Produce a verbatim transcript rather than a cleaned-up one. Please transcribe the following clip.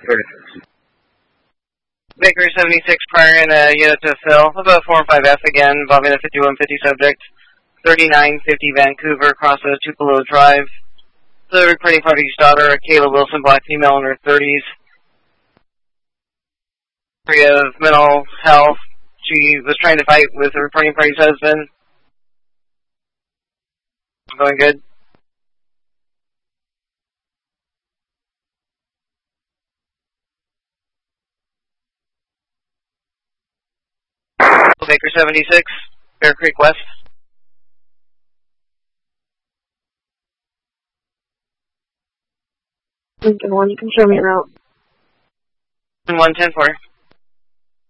thirty-six. Baker seventy-six prior in a unit to Phil, about four and five F again, involving a fifty-one fifty subject, thirty-nine fifty Vancouver, crosses Tupelo Drive. The reporting party's daughter, Kayla Wilson, black female in her thirties. History of mental health. She was trying to fight with the reporting party's husband. Going good. Baker seventy-six, Bear Creek West. Lincoln one, you can show me a route. one ten four.